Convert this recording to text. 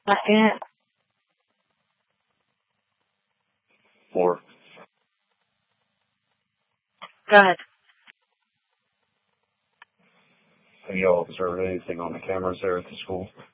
Second. 4. Go ahead. Have y'all observed anything on the cameras there at the school?